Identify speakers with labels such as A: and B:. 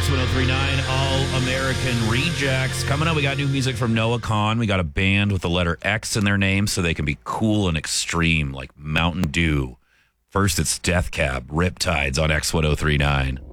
A: X1039 All American Rejects. Coming up, we got new music from Noah Kahan. We got a band with the letter X in their name so they can be cool and extreme like Mountain Dew. First, it's Death Cab, Riptides on X1039.